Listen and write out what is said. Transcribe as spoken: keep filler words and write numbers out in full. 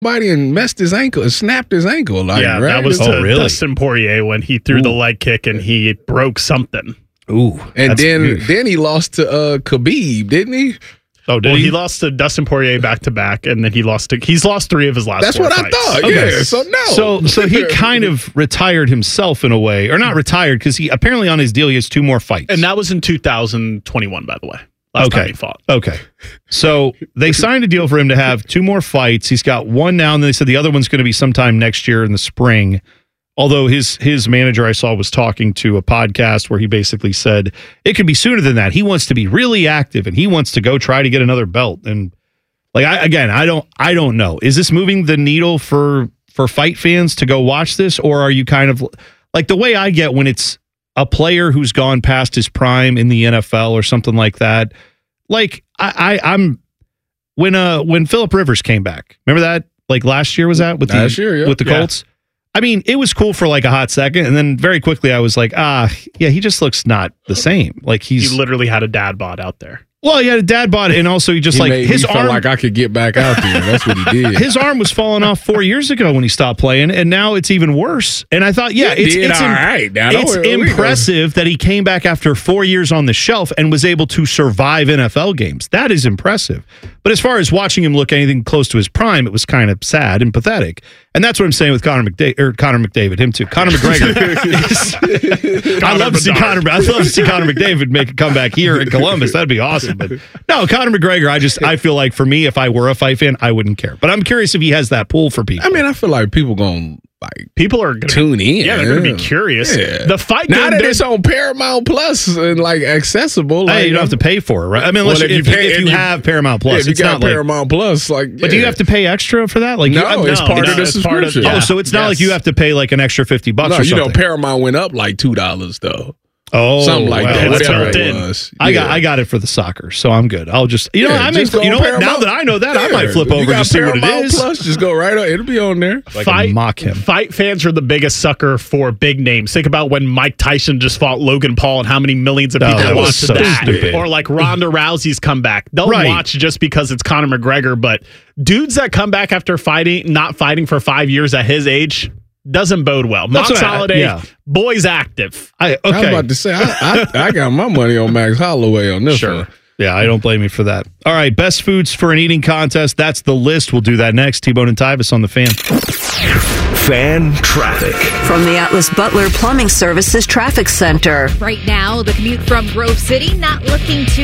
body and messed his ankle and snapped his ankle. Like, yeah, right? that was oh, to really? Dustin Poirier when he threw Ooh. the leg kick and he broke something. Ooh, and then weird. then he lost to uh, Khabib, didn't he? Oh, did well, he? he lost to Dustin Poirier back to back, and then he lost to he's lost three of his last. That's four what fights. I thought. Okay. Yeah. So no. So, so he kind of retired himself in a way, or not retired, because he apparently on his deal he has two more fights. And that was in two thousand twenty-one, by the way. Last time Okay. he fought. Okay. So they signed a deal for him to have two more fights. He's got one now, and they said the other one's going to be sometime next year in the spring. Although his his manager I saw was talking to a podcast where he basically said it could be sooner than that. He wants to be really active and he wants to go try to get another belt. And like I, again, I don't I don't know. Is this moving the needle for for fight fans to go watch this, or are you kind of like the way I get when it's a player who's gone past his prime in the N F L or something like that? Like I, I I'm when uh when Phillip Rivers came back, remember that? Like last year was that with the Last year, yeah. with the Yeah. Colts? I mean, it was cool for like a hot second, and then very quickly I was like, ah, yeah, he just looks not the same. Like He he's literally had a dad bod out there. well, he had a dad bod, and also he just He like made his me feel arm. like I could get back out there. That's what he did. His arm was falling off four years ago when he stopped playing, and now it's even worse. And I thought, yeah, He it's did it's, all im- right. Now, it's don't- we gonna- impressive that he came back after four years on the shelf and was able to survive N F L games. That is impressive. But as far as watching him look anything close to his prime, it was kind of sad and pathetic. And that's what I'm saying with Conor McDavid, or Conor McDavid, him too. Conor McGregor. is- I love to see Conor. I'd love to see Conor McDavid make a comeback here in Columbus. That'd be awesome. But no, Conor McGregor. I just I feel like for me, if I were a fight fan, I wouldn't care. But I'm curious if he has that pull for people. I mean, I feel like people gonna like People are going to tune in. Yeah, they're going to be curious. Yeah. The fight Now game, that it's on Paramount Plus and like accessible, like hey, you don't have to pay for it, right? I mean, unless Well, you, if if, you pay- if if you you- have Paramount Plus, yeah, if you it's got not like. Paramount Plus, like. But do you have to pay extra for that? Like, No, you, I'm- it's no, part no, of the it's part of- subscription. oh, yeah. so it's not Yes. like you have to pay like an extra fifty bucks No, or you know, something. Paramount went up like two dollars though. Oh, Something like well, that. it's Whatever built it in. was. I got Yeah. I got it for the soccer, so I'm good. I'll just you know Yeah, I may just go you know on what now Paramount. that I know that I Yeah. might flip You over got to see what it Paramount is. Plus, just go right on. It'll be on there. Like fight, mock him. Fight fans are the biggest sucker for big names. Think about when Mike Tyson just fought Logan Paul and how many millions of Oh, people that was watched so that. stupid. Or like Ronda Rousey's comeback. They'll Right. watch just because it's Conor McGregor, but dudes that come back after fighting, not fighting for five years at his age, doesn't bode well. That's Max what I- Holloway, yeah. boy's active. I I was okay. about to say, I, I, I got my money on Max Holloway on this Sure. one. Yeah, I don't blame you for that. All right, best foods for an eating contest. That's the list. We'll do that next. T-Bone and Tyvis on the Fan. Fan traffic. From the Atlas Butler Plumbing Services Traffic Center. Right now, the commute from Grove City not looking too